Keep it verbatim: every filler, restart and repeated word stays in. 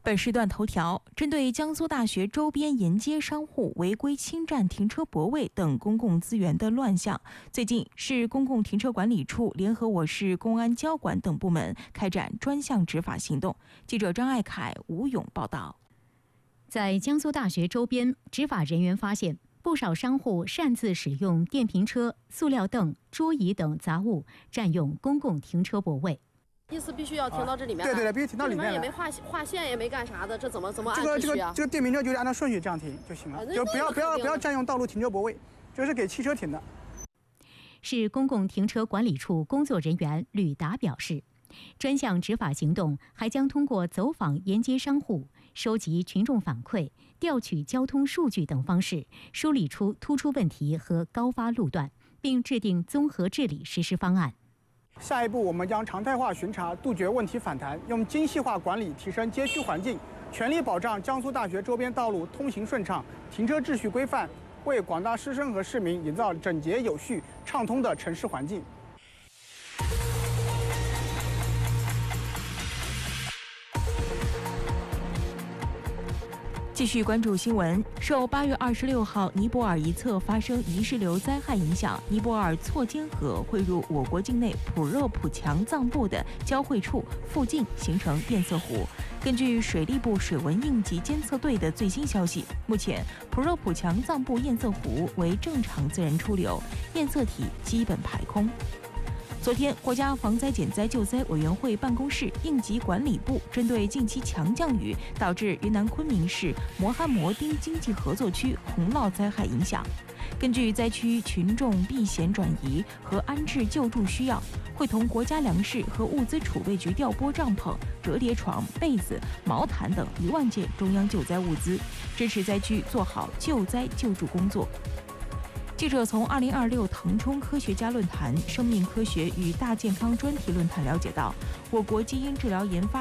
本时段头条：针对江苏大学周边沿街商户违规侵占停车泊位等公共资源的乱象，最近市公共停车管理处联合我市公安交管等部门开展专项执法行动。记者张爱凯、吴勇报道。 在江苏大学周边，执法人员发现不少商户擅自使用电瓶车、塑料凳、桌椅等杂物占用公共停车泊位。 意思必须要停到这里面、啊， 对对对，必须停到里面。 也没画画线，也没干啥的，这怎么怎么按这个秩序啊？ 这个这个电瓶车就是按照顺序这样停就行了，啊、就不要不要不要占用道路停车泊位，这是给汽车停的。 市公共停车管理处工作人员吕达表示，专项执法行动还将通过走访沿街商户、收集群众反馈、调取交通数据等方式，梳理出突出问题和高发路段，并制定综合治理实施方案。 下一步，我们将常态化巡查，杜绝问题反弹，用精细化管理提升街区环境，全力保障江苏大学周边道路通行顺畅、停车秩序规范，为广大师生和市民营造整洁有序、畅通的城市环境。 继续关注新闻。受八月二十六号尼泊尔一侧发生泥石流灾害影响，尼泊尔错肩河汇入我国境内普热普强藏部的交汇处附近形成堰塞湖。根据水利部水文应急监测队的最新消息，目前普热普强藏部堰塞湖为正常自然出流，堰塞体基本排空。昨天，国家防灾减灾救灾委员会办公室应急管理部针对近期强降雨导致云南昆明市摩哈摩丁经济合作区洪涝灾害影响，根据灾区群众避险转移和安置救助需要，会同国家粮食和物资储备局调拨帐篷、折叠床、被子、毛毯等一万件中央救灾物资，支持灾区做好救灾救助工作。记者从二零二六腾冲科学家论坛、生命科学与大健康专题论坛了解到，我国基因治疗研发